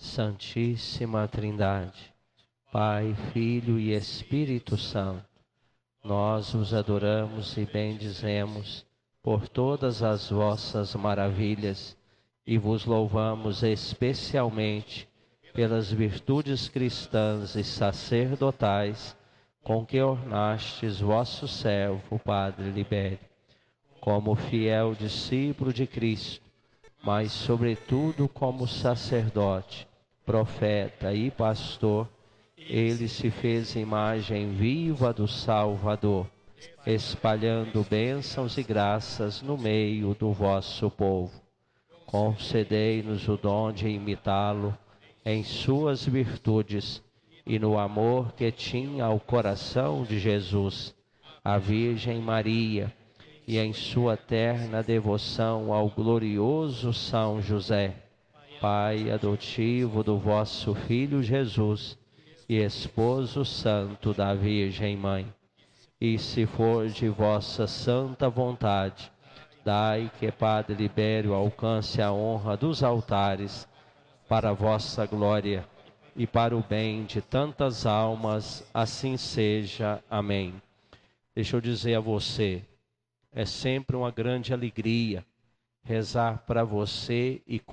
Santíssima Trindade, Pai, Filho e Espírito Santo, nós os adoramos e bendizemos por todas as vossas maravilhas e vos louvamos especialmente pelas virtudes cristãs e sacerdotais com que ornastes vosso servo, Padre Libério, como fiel discípulo de Cristo, mas sobretudo como sacerdote, profeta e pastor. Ele se fez imagem viva do Salvador, espalhando bênçãos e graças no meio do vosso povo. Concedei-nos o dom de imitá-lo em suas virtudes e no amor que tinha ao coração de Jesus, a Virgem Maria, e em sua terna devoção ao glorioso São José, Pai adotivo do vosso Filho Jesus e esposo santo da Virgem Mãe. E se for de vossa santa vontade, dai que Padre Libério alcance a honra dos altares para a vossa glória e para o bem de tantas almas, assim seja. Amém. Deixa eu dizer a você, é sempre uma grande alegria rezar para você e